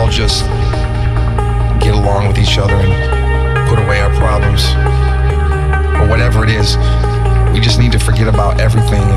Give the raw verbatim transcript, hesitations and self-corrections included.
all just get along with each other and put away our problems or whatever it is. We just need to forget about everything